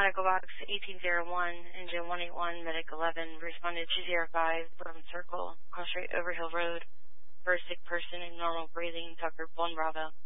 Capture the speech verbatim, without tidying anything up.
Medical Box eighteen oh one, Engine one eighty-one, Medic eleven, responded two oh five, Bourbon Circle, cross street Overhill Road, for a sick person in normal breathing, Tucker one Bravo.